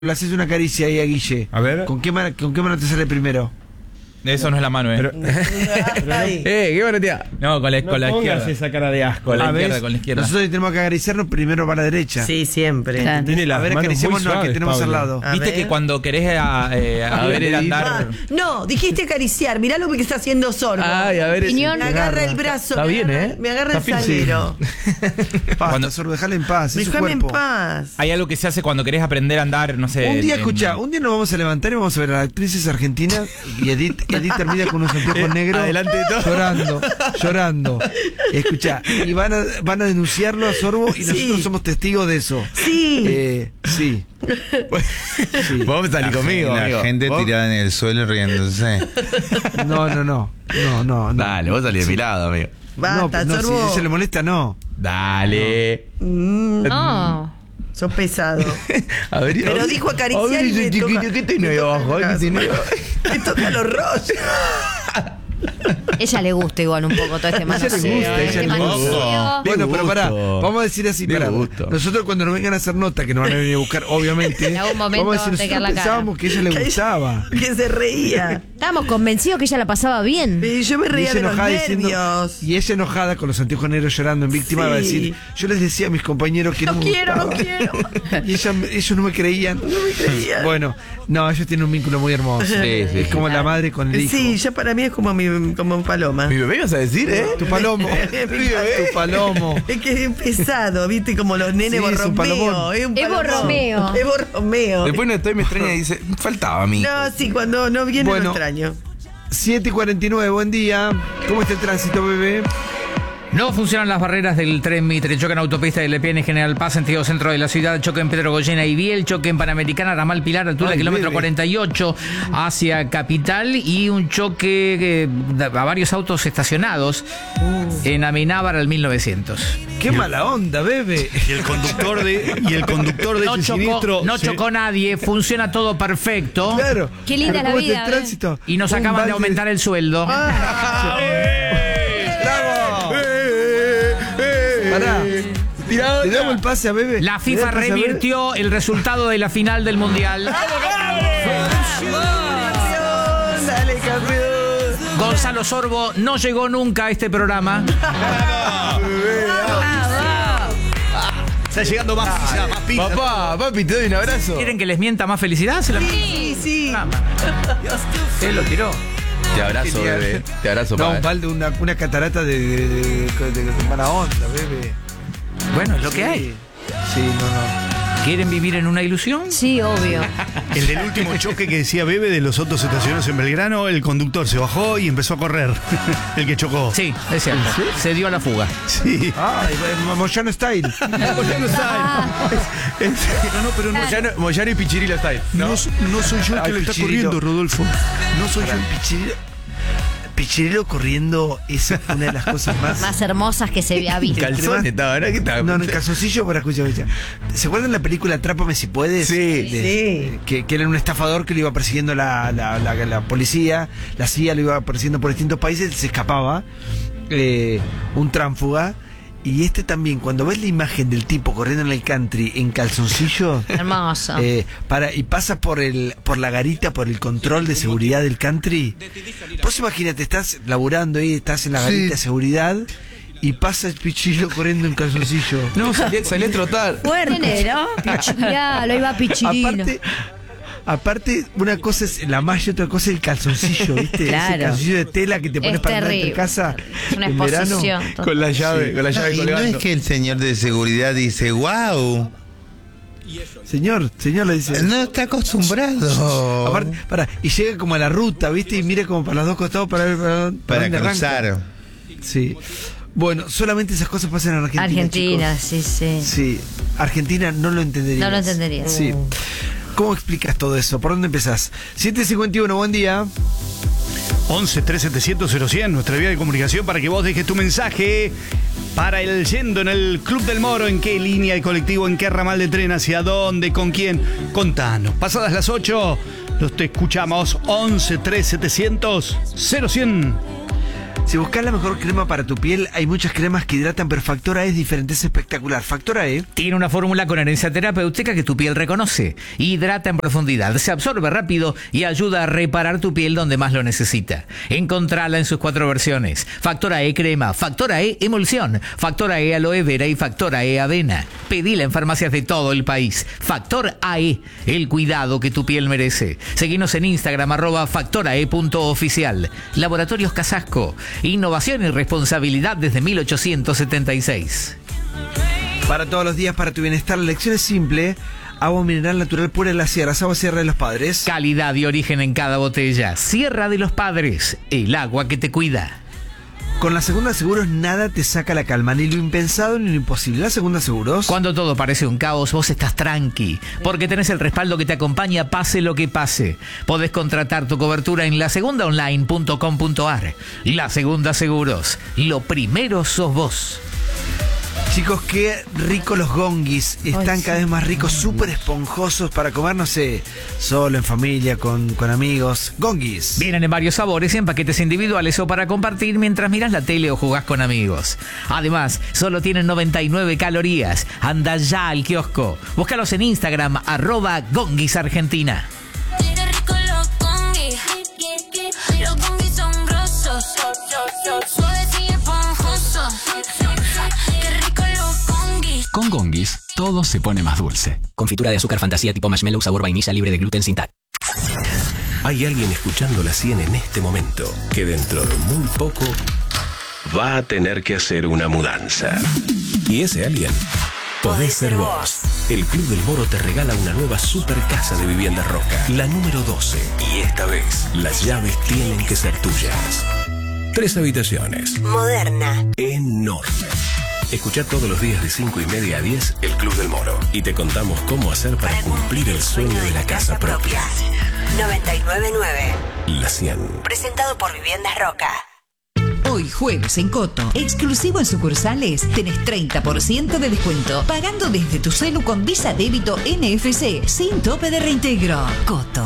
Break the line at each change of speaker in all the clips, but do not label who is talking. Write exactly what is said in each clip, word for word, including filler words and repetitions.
Le haces una caricia ahí a Guille.
A ver.
¿Con qué mano, con qué mano te sale primero?
Eso no es la mano, eh.
Pero,
Ay.
eh, qué bueno, tía.
no, con la,
No
con la
pongas
izquierda.
esa cara de asco.
Con la
Ah,
izquierda,
¿ves?
con la izquierda.
Nosotros tenemos que acariciarnos primero para la derecha.
Sí, siempre.
Claro.
Tiene las
A ver,
manos
acariciémonos
muy
al que
suaves,
tenemos
Pablo.
al lado.
A
Viste
ver.
que cuando querés a, eh, a
A
ver
ver,
el
Edith.
andar.
Ah, no, dijiste acariciar. Mirá lo que está haciendo Sorbo.
Ay, a ver.
Opinión.
Me agarra el brazo.
Está
me
bien,
agarra-
¿eh?
Me agarra el
Está fin-
salero.
Basta,
Cuando-
Sorbo, dejale en paz, es su
Déjame en
cuerpo.
paz.
Hay algo que se hace cuando querés aprender a andar, no sé.
Un día,
en-
escucha, un día nos vamos a levantar y vamos a ver a las actrices argentinas y Edith, Edith termina con unos anteojos negros.
adelante de todo.
Llorando, llorando. Escucha, y van a, van a denunciarlo a Sorbo y
Sí.
nosotros somos testigos de eso.
Sí.
Eh, sí. Sí.
Vos salís conmigo,
La
amigo.
gente
¿Vos?
tirada en el suelo riéndose.
No, no, no. No, no, no.
Dale, vos salís de mi lado, amigo.
Basta,
no, no,
Sorbo.
si se le molesta, no.
Dale.
Mm,
No.
sos pesado.
A ver,
Pero
a ver.
dijo acariciar
A ver,
y me
ese chiquillo,
toca-
¿qué tiene
me
ahí
toca
abajo?
el
¿Qué tiene ahí
brazo.
abajo?
Me toca los rollos.
Ella le gusta igual un poco todo este
le
manoseo.
gusta, ella
este
le
manoseo.
gusta.
Bueno,
De
pero pará,
gusto.
vamos a decir así,
De
pará.
gusto.
Nosotros cuando nos vengan a hacer nota, que nos van a venir a buscar, obviamente,
En algún momento
vamos a decir,
te queda
nosotros
la cara.
pensábamos que a ella le
Que ella-
gustaba.
Que se reía.
Estábamos convencidos que ella la pasaba bien.
Y yo me
Y
reía
ella
de los
enojada diciendo-
nervios.
y ella enojada con los anteojos negros llorando en víctima
Sí.
va a decir, yo les decía a mis compañeros que no,
No
me
quiero, no
gustaba.
quiero.
Y ella- ellos no me creían.
No me creían.
Bueno, no, ellos tienen un vínculo muy hermoso.
Sí, sí,
es
sí.
como la madre con el hijo.
Sí, ya para mí es como mi como paloma.
Mi bebé vas a decir, ¿eh?
Tu palomo. Tu palomo.
Es que es pesado, viste, como los nenes
Sí, es un
borromeo.
palomón.
Es un
Es
palomón.
borromeo.
Es borromeo.
Después no estoy, me extraña y dice, faltaba a mí.
No, sí, cuando no viene
Bueno.
lo extraño.
siete y cuarenta y nueve, buen día. ¿Cómo está el tránsito, bebé?
No funcionan las barreras del tren Mitre, choque en autopista de Lepiane en General Paz, sentido centro de la ciudad, choque en Pedro Goyena y Biel, choque en Panamericana, Ramal Pilar, altura
Ay,
kilómetro
bebe.
cuarenta y ocho hacia Capital y un choque eh, a varios autos estacionados en Amenábar al mil novecientos.
Qué mala onda, bebé.
Y el conductor de, y el conductor de
No
ese
chocó,
siniestro.
no
se-
chocó nadie, funciona todo perfecto
Claro.
Qué linda
Pero
la
¿cómo está
vida,
el tránsito?
y nos
Un
acaban
balde
de aumentar el sueldo.
¡Bravo! Pará. Le damos el pase a bebé.
La
Le
FIFA
da el pase a Bebe.
revirtió el resultado de la final del Mundial.
Dale, campeón.
Gonzalo Sorbo no llegó nunca a este programa.
Está llegando más pizza, más pizza.
Papá, papi, te doy un abrazo.
¿Quieren que les mienta más felicidad? Se la...
Sí, sí.
¿Qué lo tiró?
Te abrazo,
Genial.
bebé. Te abrazo,
No,
papá.
un balde, una, una catarata de, de, de, de- de- de mala onda, bebé.
Bueno, es lo que
Sí.
hay.
Sí, no, no.
¿Quieren vivir en una ilusión?
Sí, obvio.
El del último choque que decía Bebe de los autos estacionados en Belgrano, el conductor se bajó y empezó a correr. El que chocó.
Sí, es cierto. Se dio a la fuga.
Sí.
Ay, Moyano Style.
Moyano style. Es- es- no, no, pero no,
Moyano, Moyano y Pichirila style.
no, no soy yo el que
Ay,
le está
Pichirilo.
corriendo, Rodolfo. No soy yo.
Pichirilo, Pichirilo corriendo es una de las cosas más.
Más hermosas que se ha visto.
Calzón estaba, ¿verdad? ¿Qué estaba?
No, no, en calzoncillo para escuchar. ¿Se acuerdan la película Atrápame si puedes?
Sí.
De-
Sí.
Que, que era un estafador que lo iba persiguiendo la, la, la, la policía, la C I A lo iba persiguiendo por distintos países, se escapaba, eh, un tránfuga. Y este también, cuando ves la imagen del tipo corriendo en el country en calzoncillo,
Hermoso.
eh, para, y pasa por el por la garita, por el control de seguridad del country. Vos imagínate, estás laburando ahí, estás en la garita de seguridad y pasa el Pichirilo corriendo en calzoncillo.
No, salí, salí a trotar.
Fuerte, ¿no? Pichirilo, iba Pichirilo.
Aparte, aparte, una cosa es la malla y otra cosa es el calzoncillo, ¿viste?
Claro.
Ese calzoncillo de tela que te pones
Es
para entrar
terrible.
en casa
Es una
en verano.
exposición.
Con la llave, con la llave
Y no
colgando.
es que el señor de seguridad dice, wow,
Señor, señor le dice.
no está acostumbrado
Aparte, para, y llega como a la ruta, ¿viste? Y mira como para los dos costados para ver para, dónde- para
para
dónde arranca.
cruzar.
Sí. Bueno, solamente esas cosas pasan en Argentina.
Argentina,
chicos.
sí, sí.
Sí. Argentina no lo entendería.
No lo entendería.
Sí. ¿Cómo explicas todo eso? ¿Por dónde empezás? siete cincuenta y uno, buen día.
once tres setecientos cero cien, nuestra vía de comunicación para que vos dejes tu mensaje para el Yendo en el Club del Moro. ¿En qué línea de colectivo? ¿En qué ramal de tren? ¿Hacia dónde? ¿Con quién? Contanos. Pasadas las ocho, los te escuchamos. once tres setecientos cero cien.
Si buscas la mejor crema para tu piel, hay muchas cremas que hidratan, pero Factora E es diferente, es espectacular. Factora E
Tiene una fórmula con herencia terapéutica que tu piel reconoce. Hidrata en profundidad, se absorbe rápido y ayuda a reparar tu piel donde más lo necesita. Encontrala en sus cuatro versiones. Factora E crema, Factora E emulsión, Factora E aloe vera y Factora E avena. Pedila en farmacias de todo el país. Factor A E, el cuidado que tu piel merece. Seguinos en Instagram, arroba factorae.oficial. Laboratorios Casasco. Innovación y responsabilidad desde mil ochocientos setenta y seis.
para todos los días, para tu bienestar. La elección es simple. Agua mineral natural pura de las sierras, agua Sierra de los Padres.
Calidad y origen en cada botella. Sierra de los Padres, el agua que te cuida.
Con la Segunda Seguros nada te saca la calma, ni lo impensado ni lo imposible. La Segunda Seguros.
Cuando todo parece un caos, vos estás tranqui, porque tenés el respaldo que te acompaña pase lo que pase. Podés contratar tu cobertura en la segunda online punto com punto ar. La Segunda Seguros, lo primero sos vos.
Chicos, qué ricos los gonguis. Están
Ay,
cada vez más ricos, súper esponjosos para comer, no sé, solo, en familia, con, con amigos. Gonguis.
Vienen en varios sabores y en paquetes individuales o para compartir mientras miras la tele o jugás con amigos. Además, solo tienen noventa y nueve calorías. Anda ya al kiosco. Búscalos en Instagram, arroba Gonguis Argentina.
Qué rico los gonguis. Los gonguis son grosos, suaves y esponjosos. Qué rico los gonguis.
Con Gonguis, todo se pone más dulce.
Confitura de azúcar fantasía tipo marshmallow sabor vainilla libre de gluten sin tal.
Hay alguien escuchando la cien en este momento que dentro de muy poco va a tener que hacer una mudanza. Y ese alguien podés ser vos. El Club del Moro te regala una nueva super casa de vivienda Roca, la número doce. Y esta vez las llaves tienen que ser tuyas. Tres habitaciones.
Moderna.
Enorme. Escuchá todos los días de cinco y media a diez el Club del Moro y te contamos cómo hacer para cumplir el sueño de la casa propia.
noventa y nueve punto nueve.
La cien.
Presentado por Viviendas Roca.
Hoy jueves en Coto, exclusivo en sucursales, tenés treinta por ciento de descuento, pagando desde tu celu con Visa Débito N F C, sin tope de reintegro. Coto.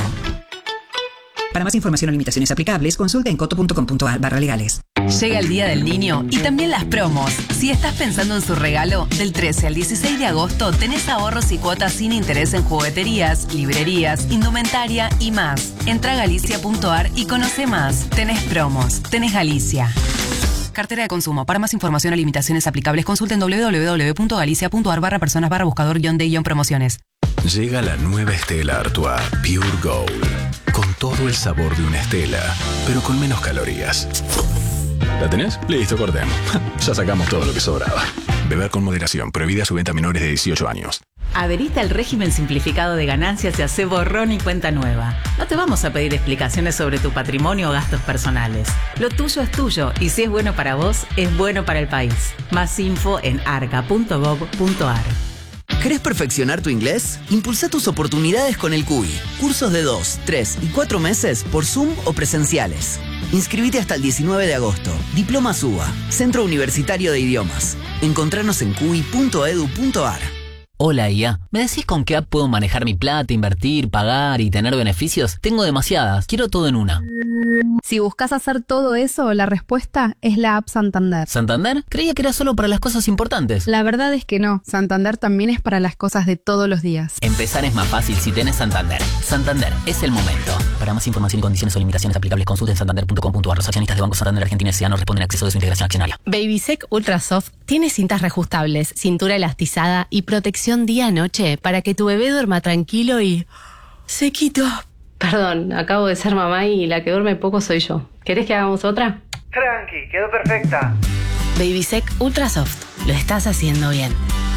Para más información o limitaciones aplicables, consulta en coto punto com punto ar barra legales.
Llega el Día del Niño y también las promos. Si estás pensando en su regalo, del trece al dieciséis de agosto tenés ahorros y cuotas sin interés en jugueterías, librerías, indumentaria y más. Entra a galicia punto ar y conoce más. Tenés promos. Tenés Galicia. Cartera de consumo. Para más información o limitaciones aplicables, consulten doble u doble u doble u punto galicia punto ar barra personas barra buscador guión de guión promociones.
Llega la nueva Stella Artois Pure Gold. Con todo el sabor de una Stella, pero con menos calorías. ¿La tenés? Listo, cortemos. Ya sacamos todo lo que sobraba. Beber con moderación. Prohibida su venta a menores de dieciocho años.
Adherite al régimen simplificado de ganancias y hace borrón y cuenta nueva. No te vamos a pedir explicaciones sobre tu patrimonio o gastos personales. Lo tuyo es tuyo y si es bueno para vos, es bueno para el país. Más info en arca punto gov punto ar.
¿Querés perfeccionar tu inglés? Impulsa tus oportunidades con el Cuy. Cursos de dos, tres y cuatro meses por Zoom o presenciales. Inscribite hasta el diecinueve de agosto. Diploma SUBA, Centro Universitario de Idiomas. Encontranos en cuy punto edu punto ar.
Hola I A, ¿me decís con qué app puedo manejar mi plata, invertir, pagar y tener beneficios? Tengo demasiadas, quiero todo en una.
Si buscas hacer todo eso, la respuesta es la app Santander.
¿Santander? Creía que era solo para las cosas importantes.
La verdad es que no, Santander también es para las cosas de todos los días.
Empezar es más fácil si tenés Santander. Santander, es el momento. Para más información y condiciones o limitaciones aplicables, consulten santander punto com punto ar. Los accionistas de Banco Santander Argentina S A no responden a acceso de su integración accionaria.
Babysec Ultra Soft tiene cintas reajustables, cintura elastizada y protección día-noche para que tu bebé duerma tranquilo y sequito.
Perdón, acabo de ser mamá y la que duerme poco soy yo. ¿Querés que hagamos otra?
Tranqui, quedó perfecta.
Babysec Ultra Soft, lo estás haciendo bien.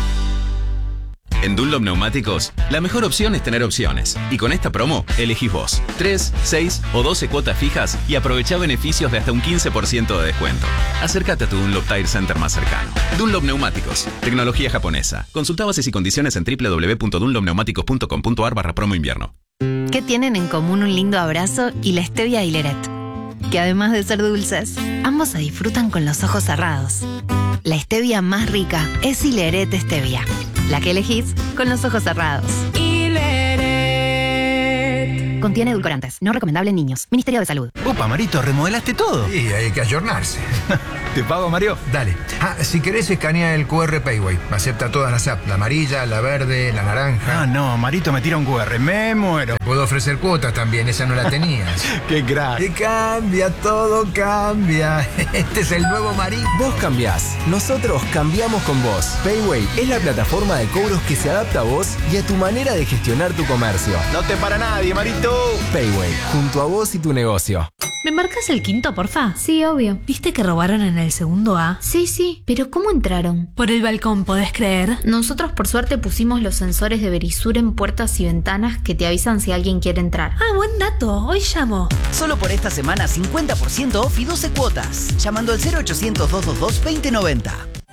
En Dunlop Neumáticos, la mejor opción es tener opciones. Y con esta promo, elegís vos. tres, seis o doce cuotas fijas y aprovechá beneficios de hasta un quince por ciento de descuento. Acércate a tu Dunlop Tire Center más cercano. Dunlop Neumáticos, tecnología japonesa. Consulta bases y condiciones en doble u doble u doble u punto dunlop neumáticos punto com punto ar barra promo invierno.
¿Qué tienen en común un lindo abrazo y la stevia y Leret? Que además de ser dulces, ambos se disfrutan con los ojos cerrados. La stevia más rica es Hileret Stevia, la que elegís con los ojos cerrados.
Hileret.
Contiene edulcorantes. No recomendable en niños. Ministerio de Salud.
Opa, Marito, remodelaste todo.
Sí, hay que ayornarse.
¿Te pago, Mario?
Dale. Ah, si querés escanea el Q R Payway. Acepta todas las apps. La amarilla, la verde, la naranja.
Ah, no, Marito me tira un Q R. Me muero.
Puedo ofrecer cuotas también. Esa no la tenías.
Qué crack.
Que cambia, todo cambia. Este es el nuevo Marito.
Vos cambiás. Nosotros cambiamos con vos. Payway es la plataforma de cobros que se adapta a vos y a tu manera de gestionar tu comercio.
No te para nadie, Marito.
Payway, junto a vos y tu negocio.
¿Me marcas el quinto, porfa?
Sí, obvio.
¿Viste que robaron en el segundo A?
Sí, sí. Pero ¿cómo entraron?
Por el balcón, ¿podés creer?
Nosotros por suerte pusimos los sensores de Verisur en puertas y ventanas que te avisan si alguien quiere entrar.
Ah, buen dato. Hoy llamo.
Solo por esta semana cincuenta por ciento off y doce cuotas. Llamando al cero ochocientos, doscientos veintidós, veinte noventa.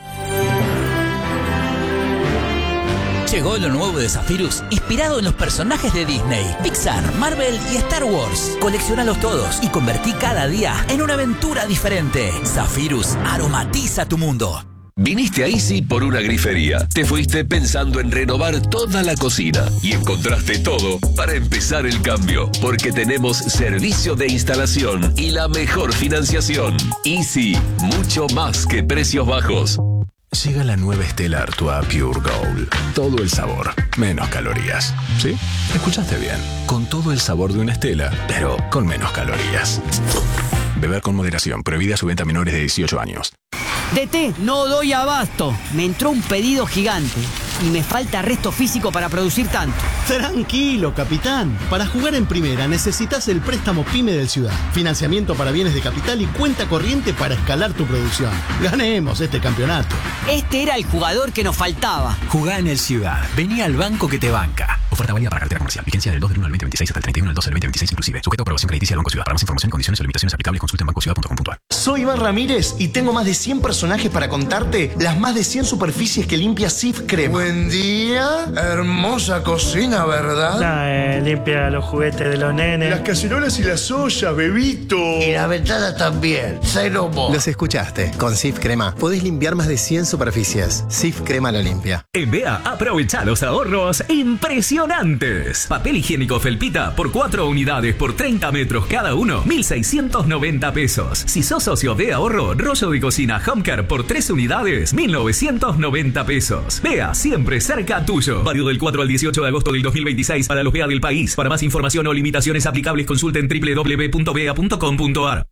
Llegó lo nuevo de Zephyrus, inspirado en los personajes de Disney, Pixar, Marvel y Star Wars. Colecciónalos todos y convertí cada día en una aventura diferente. Zephyrus aromatiza tu mundo.
Viniste a Easy por una grifería. Te fuiste pensando en renovar toda la cocina y encontraste todo para empezar el cambio, porque tenemos servicio de instalación y la mejor financiación. Easy, mucho más que precios bajos.
Llega la nueva Stella Artois Pure Gold. Todo el sabor, menos calorías. ¿Sí? Escuchaste bien. Con todo el sabor de una Stella, pero con menos calorías. Beber con moderación. Prohibida su venta a menores de dieciocho años.
D T, no doy abasto. Me entró un pedido gigante y me falta resto físico para producir tanto.
Tranquilo, capitán. Para jugar en primera necesitas el préstamo PYME del Ciudad. Financiamiento para bienes de capital y cuenta corriente para escalar tu producción. Ganemos este campeonato.
Este era el jugador que nos faltaba.
Jugá en el Ciudad. Vení al banco que te banca.
Oferta válida para cartera comercial. Vigencia del dos del uno al veinte veintiséis hasta el treinta y uno del doce del veinte veintiséis inclusive. Sujeto a aprobación crediticia del Banco Ciudad. Para más información, condiciones o limitaciones aplicables, consulta en banco ciudad punto com punto a r.
Soy Iván Ramírez y tengo más de cien personajes para contarte las más de cien superficies que limpia Sif Crema.
Buen día. Hermosa cocina, ¿verdad?
Nah, eh, limpia los juguetes de los nenes.
Las cacerolas y las ollas, bebito.
Y la ventana también. Cero mo.
Los escuchaste. Con Sif Crema podés limpiar más de cien superficies. Sif Crema lo limpia.
En B E A aprovecha los ahorros impresionantes. Papel higiénico Felpita por cuatro unidades por treinta metros cada uno, mil seiscientos noventa pesos. Si sos socio de ahorro, rollo de cocina Homecare por tres unidades, mil novecientos noventa pesos. B E A siempre cerca tuyo. Válido del cuatro al dieciocho de agosto del dos mil veintiséis para los B E A del país. Para más información o limitaciones aplicables, consulten doble u doble u doble u punto b e a punto com punto a r.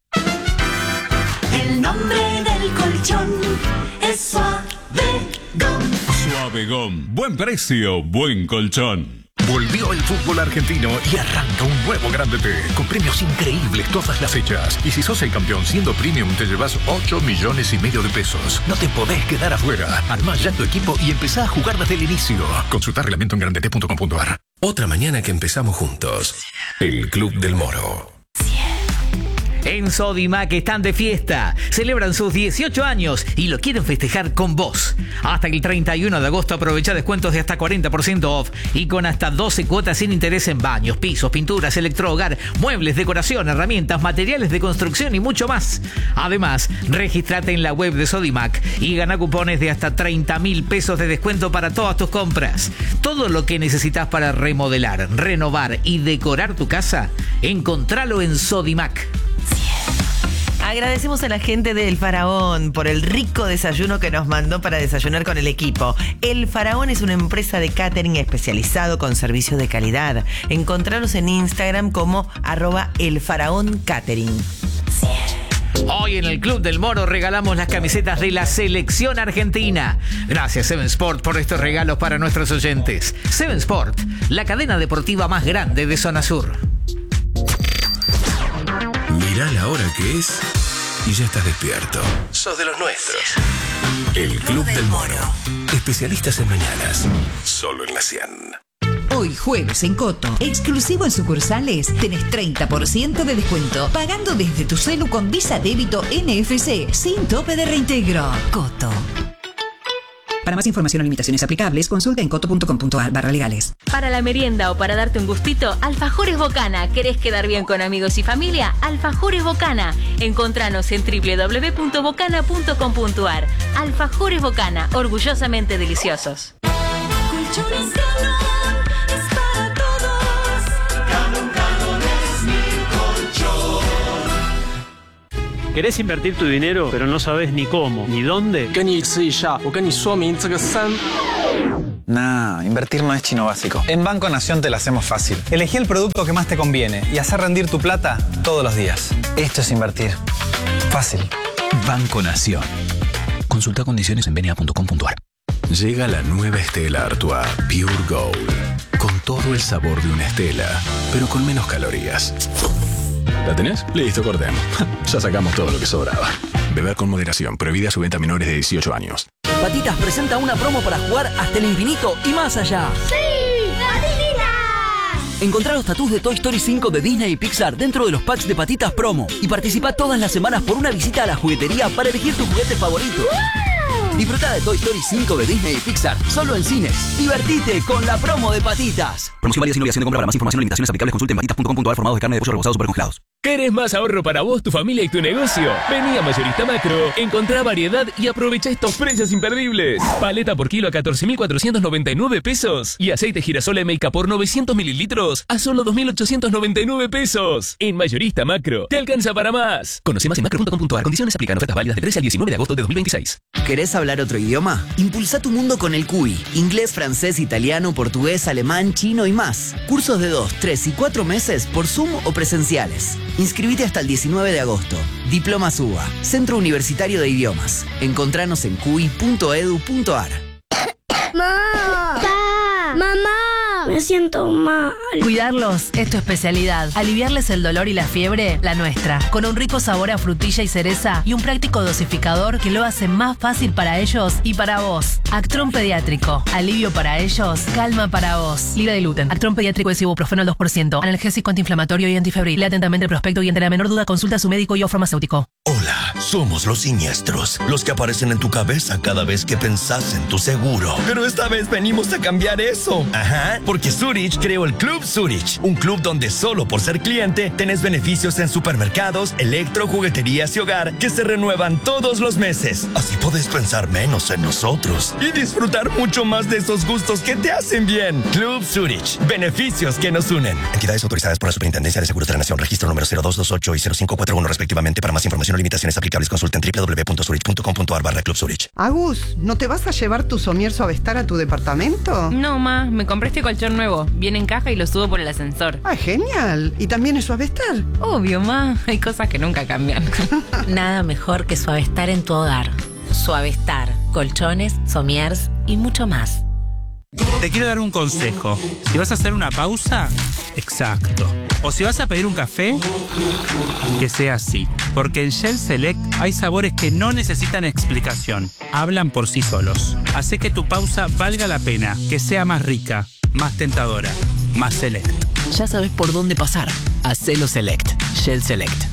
El nombre del colchón es Suavegom.
Suavegom. Buen precio, buen colchón.
Volvió el fútbol argentino y arranca un nuevo Grande T, con premios increíbles todas las fechas. Y si sos el campeón siendo premium, te llevas ocho millones y medio de pesos. No te podés quedar afuera. Armá ya tu equipo y empezá a jugar desde el inicio. Consulta reglamento en grandete punto com punto a r.
Otra mañana que empezamos juntos. El Club del Moro.
En Sodimac están de fiesta, celebran sus dieciocho años y lo quieren festejar con vos. Hasta el treinta y uno de agosto aprovecha descuentos de hasta cuarenta por ciento off y con hasta doce cuotas sin interés en baños, pisos, pinturas, electrohogar, muebles, decoración, herramientas, materiales de construcción y mucho más. Además, regístrate en la web de Sodimac y gana cupones de hasta treinta mil pesos de descuento para todas tus compras. Todo lo que necesitas para remodelar, renovar y decorar tu casa, encontralo en Sodimac.
Agradecemos a la gente de El Faraón por el rico desayuno que nos mandó para desayunar con el equipo. El Faraón es una empresa de catering especializado con servicio de calidad. Encontraros en Instagram como arroba El Faraón Catering.
Hoy en el Club del Moro regalamos las camisetas de la selección argentina. Gracias Seven Sport por estos regalos para nuestros oyentes. Seven Sport, la cadena deportiva más grande de Zona Sur.
Mirá la hora que es y ya estás despierto. Sos de los nuestros. El Club del Moro. Especialistas en mañanas. Solo en la cien.
Hoy jueves en Coto, exclusivo en sucursales, tenés treinta por ciento de descuento pagando desde tu celu con Visa Débito N F C sin tope de reintegro. Coto.
Para más información o limitaciones aplicables, consulta en coto punto com punto a r barra legales.
Para la merienda o para darte un gustito, Alfajores Bocana. ¿Querés quedar bien con amigos y familia? Alfajores Bocana. Encontranos en doble u doble u doble u punto bocana punto com punto a r. Alfajores Bocana, orgullosamente deliciosos.
Colchones Galón es para todos. Galón, Galón
¿Querés invertir tu dinero, pero no sabes ni cómo, ni dónde?
Nah, invertir no es chino básico. En Banco Nación te lo hacemos fácil. Elegí el producto que más te conviene y hacer rendir tu plata todos los días. Esto es invertir. Fácil.
Banco Nación. Consulta condiciones en b n a punto com punto a r.
Llega la nueva Stellar Artois Pure Gold. Con todo el sabor de una Stella, pero con menos calorías. ¿La tenés? Listo, cortemos. Ya sacamos todo lo que sobraba. Beber con moderación. Prohibida su venta a menores de dieciocho años.
Patitas presenta una promo para jugar hasta el infinito y más allá.
¡Sí! ¡Patitas!
Encontrá los tatús de Toy Story cinco de Disney y Pixar dentro de los packs de Patitas Promo. Y participa todas las semanas por una visita a la juguetería para elegir tu juguete favorito. ¡Wow! Disfruta de Toy Story cinco de Disney y Pixar, solo en cines. Divertite con la promo de Patitas. Promoción válida sin obligación de compra. Para más información o limitaciones aplicables consulte en patitas punto com punto a r. Formados de carne de pollo rebozados supercongelados.
¿Querés más ahorro para vos, tu familia y tu negocio? Vení a Mayorista Macro, encontrá variedad y aprovecha estos precios imperdibles. Paleta por kilo a catorce mil cuatrocientos noventa y nueve pesos y aceite girasol M K por novecientos mililitros a solo dos mil ochocientos noventa y nueve pesos. En Mayorista Macro, te alcanza para más. Conoce más en macro punto com punto a r. Condiciones aplican. Ofertas válidas del trece al diecinueve de agosto de dos mil veintiséis.
¿Querés hablar otro idioma? Impulsa tu mundo con el C U I. Inglés, francés, italiano, portugués, alemán, chino y más. Cursos de dos, tres y cuatro meses por Zoom o presenciales. Inscribite hasta el diecinueve de agosto. Diploma SUBA, Centro Universitario de Idiomas. Encontranos en cui punto edu punto a r.
¡Mamá! ¡Pa! ¡Mamá! Me siento mal.
Cuidarlos es tu especialidad. Aliviarles el dolor y la fiebre, la nuestra. Con un rico sabor a frutilla y cereza y un práctico dosificador que lo hace más fácil para ellos y para vos. Actron Pediátrico. Alivio para ellos, calma para vos. Libre de gluten. Actron Pediátrico es ibuprofeno al dos por ciento. Analgésico, antiinflamatorio y antifebril. Lea atentamente el prospecto y ante la menor duda consulta a su médico y o farmacéutico.
Hola, somos los siniestros, los que aparecen en tu cabeza cada vez que pensás en tu seguro. Pero esta vez venimos a cambiar eso. Ajá, porque Zurich creó el Club Zurich, un club donde solo por ser cliente tenés beneficios en supermercados, electro, jugueterías y hogar que se renuevan todos los meses. Así podés pensar menos en nosotros y disfrutar mucho más de esos gustos que te hacen bien. Club Zurich, beneficios que nos unen. Entidades autorizadas por la Superintendencia de Seguros de la Nación, registro número cero dos dos ocho y cero cinco cuatro uno respectivamente. Para más información o limitaciones aplicables consulta en w w w punto zurich punto com punto a r barra Club Zurich.
Agus, ¿no te vas a llevar tu somier Suavestar a tu departamento?
No, ma, me compré este colchón nuevo. Viene en caja y lo subo por el ascensor.
Ah, genial. ¿Y también es Suavestar?
Obvio, ma. Hay cosas que nunca cambian.
Nada mejor que Suavestar en tu hogar. Suavestar, colchones, somiers y mucho más.
Te quiero dar un consejo. Si vas a hacer una pausa, exacto. O si vas a pedir un café, que sea así. Porque en Shell Select hay sabores que no necesitan explicación. Hablan por sí solos. Hace que tu pausa valga la pena, que sea más rica, más tentadora, más select.
Ya sabes por dónde pasar. Hacelo Select. Shell Select.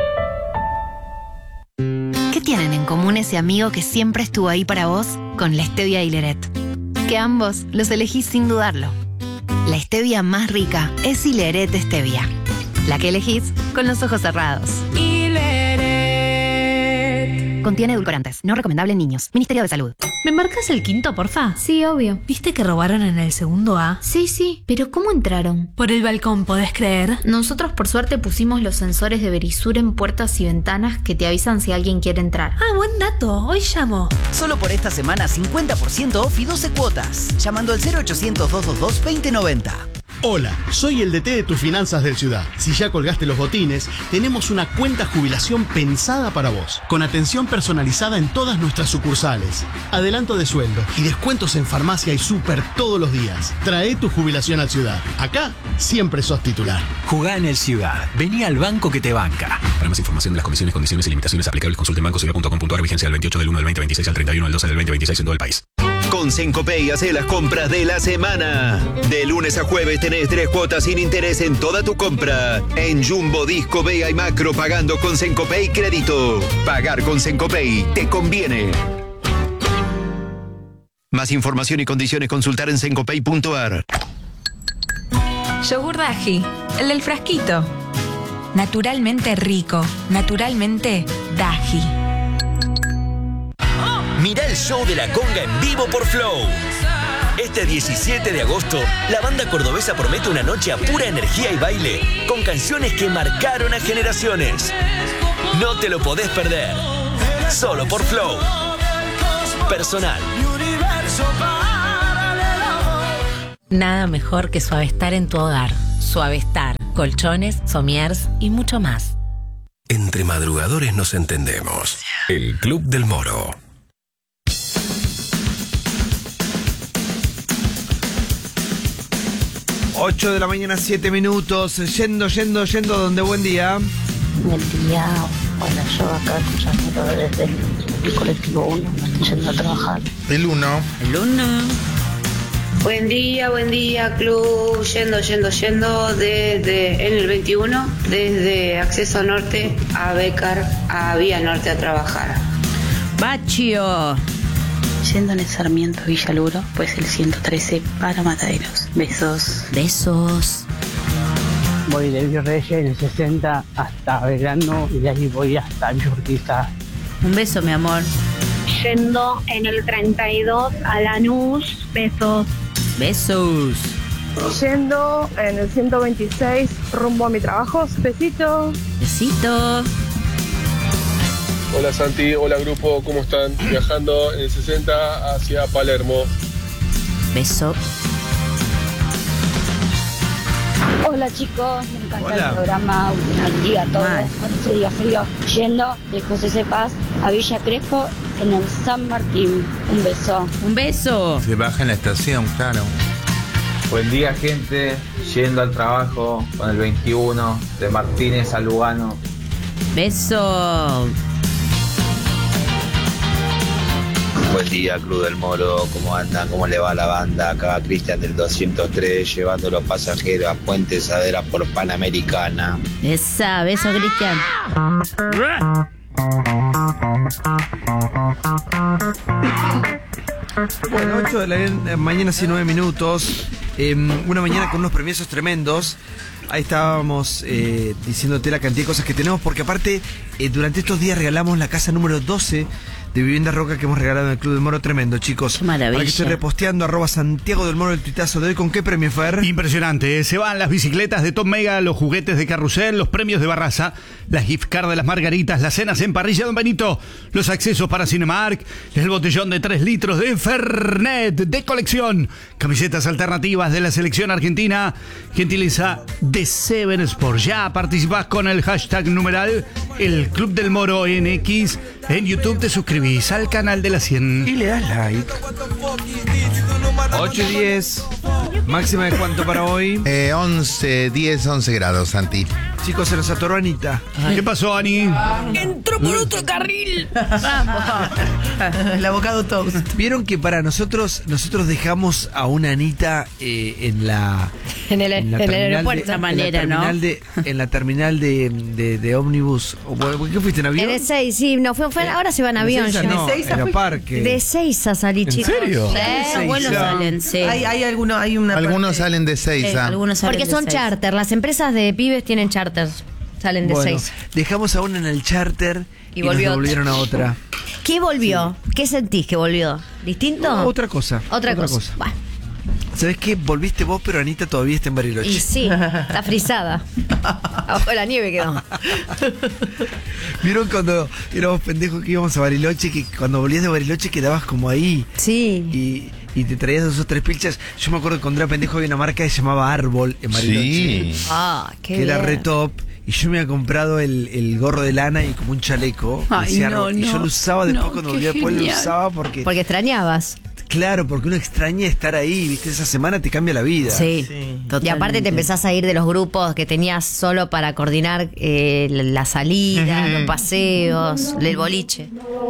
¿Qué tienen en común ese amigo que siempre estuvo ahí para vos con la stevia y Hileret? Que ambos los elegís sin dudarlo. La stevia más rica es Hileret Stevia. La que elegís con los ojos cerrados. Hileret. Contiene edulcorantes. No recomendable en niños. Ministerio de Salud.
¿Me marcas el quinto, porfa?
Sí, obvio.
¿Viste que robaron en el segundo A?
Sí, sí. ¿Pero cómo entraron?
Por el balcón, ¿podés creer?
Nosotros por suerte pusimos los sensores de Verisur en puertas y ventanas que te avisan si alguien quiere entrar.
Ah, buen dato. Hoy llamo.
Solo por esta semana cincuenta por ciento off y doce cuotas. Llamando al cero ochocientos, doscientos veintidós, veinte noventa.
Hola, soy el D T de tus finanzas del Ciudad. Si ya colgaste los botines, tenemos una cuenta jubilación pensada para vos, con atención personalizada en todas nuestras sucursales, adelanto de sueldo y descuentos en farmacia y súper todos los días. Trae tu jubilación al Ciudad. Acá siempre sos titular.
Jugá en el Ciudad. Vení al banco que te banca.
Para más información de las comisiones, condiciones y limitaciones aplicables, consulte en banco ciudad punto com punto a r. Vigencia del veintiocho del uno del veinte veintiséis al treinta y uno del doce del veinte veintiséis en todo el país.
Con Sencopay hace las compras de la semana. De lunes a jueves tenés tres cuotas sin interés en toda tu compra. En Jumbo, Disco, Vega y Macro pagando con Sencopay Crédito. Pagar con Sencopay te conviene. Más información y condiciones consultar en sencopay punto a r.
Yogur Daji, el del frasquito. Naturalmente rico, naturalmente Daji.
Mirá el show de la conga en vivo por Flow. Este diecisiete de agosto, la banda cordobesa promete una noche a pura energía y baile, con canciones que marcaron a generaciones. No te lo podés perder. Solo por Flow. Personal.
Nada mejor que Suavestar en tu hogar. Suavestar, colchones, somiers y mucho más.
Entre madrugadores nos entendemos. El Club del Moro.
ocho de la mañana, siete minutos. Yendo, yendo, yendo donde buen día.
Buen día. Hola, yo acá escuchando desde el colectivo uno. Me estoy yendo a trabajar.
El uno.
El uno.
Buen día, buen día, club. Yendo, yendo, yendo desde en el veintiuno, desde Acceso Norte a Becar, a Vía Norte a trabajar.
Bachio.
Yendo en el Sarmiento Villaluro, pues el ciento trece para Mataderos. Besos.
Besos.
Voy del Virreyes en el sesenta hasta Belgrano y de ahí voy hasta Urquiza.
Un beso, mi amor.
Yendo en el treinta y dos a Lanús. Besos.
Besos.
Yendo en el ciento veintiséis rumbo a mi trabajo. Besito.
Besito.
Hola Santi, hola grupo, ¿cómo están? Viajando en el sesenta hacia Palermo.
Beso.
Hola chicos, me encanta
Hola.
el programa. Buen día a todos.
Mal.
Con ese día frío. Yendo de José Cepaz a Villa Crespo en el San Martín. Un beso.
Un beso.
Se baja en la estación, claro.
Buen día gente, yendo al trabajo con el veintiuno de Martínez a Lugano.
Beso.
Buen día, Club del Moro, ¿cómo andan? ¿Cómo le va la banda? Acá Cristian del doscientos tres, llevando los pasajeros a Puente Sadera por Panamericana.
Esa, beso, Cristian.
Bueno, ocho de la mañana, y nueve minutos. Eh, una mañana con unos premios tremendos. Ahí estábamos eh, diciéndote la cantidad de cosas que tenemos, porque aparte, eh, durante estos días regalamos la casa número doce de Vivienda Roca que hemos regalado en el Club del Moro. Tremendo, chicos.
Qué maravilla.
Ahora que estoy reposteando, arroba Santiago del Moro el tuitazo de hoy. ¿Con qué premio, Fer?
Impresionante. Se van las bicicletas de Top Mega, los juguetes de Carrusel, los premios de Barraza, las gift card de las Margaritas, las cenas en parrilla Don Benito, los accesos para Cinemark, el botellón de tres litros de Fernet de colección, camisetas alternativas de la selección argentina, gentileza de Seven Sports. Ya participás con el hashtag numeral el Club del Moro en X. En YouTube te suscribís al canal de la cien.
Y le das like. ocho y diez. Máxima de cuánto para hoy.
Eh, once, diez, once grados, Santi.
Chicos, se nos atoró Anita.
¿Qué pasó, Ani?
Entró por otro carril.
El abocado toast.
Vieron que para nosotros, nosotros dejamos a una Anita eh, en la.
En el,
en la
en el
terminal
aeropuerto.
de,
De manera,
en la terminal
¿no?
de, en la terminal de, de, de ómnibus. ¿O, ¿Qué fuiste en avión?
En el seis, sí, no, fue, fue, ahora se van a avión.
Ezeiza
ya.
no,
De Ezeiza
Aeroparque.
De seis a salir,
¿En
chicos.
serio?
Sí,
Ezeiza.
bueno salen, sí.
Hay, hay, alguno, hay una
Algunos
parte-
salen de seis.
Sí, algunos salen Porque de son seis. charter, las empresas de pibes tienen charters. Salen de
Bueno,
seis.
dejamos a una en el charter
Y
y,
volvió
nos devolvieron
otra.
a otra.
¿Qué volvió? ¿Qué sentís que volvió? ¿Distinto?
Otra cosa.
Otra, cosa. Bueno,
¿Sabés qué? Volviste vos, pero Anita todavía está en Bariloche.
y sí, está frisada. Abajo de la nieve quedó.
¿Vieron cuando éramos pendejos que íbamos a Bariloche? Que cuando volvías de Bariloche quedabas como ahí.
Sí.
Y, y te traías dos o tres pilchas. Yo me acuerdo que cuando era pendejo había una marca que se llamaba Árbol en Bariloche.
Sí.
Ah, qué
que era
bien.
re top. Y yo me había comprado el, el gorro de lana y como un chaleco.
Ay,
decía
no,
Árbol. Y yo
no.
lo usaba después
No,
cuando
qué
volvía después lo
genial.
usaba porque.
Porque extrañabas.
Claro, porque uno extraña estar ahí, ¿viste? Esa semana te cambia la vida.
Sí, y aparte te empezás a ir de los grupos que tenías solo para coordinar eh, la salida, los paseos, el boliche.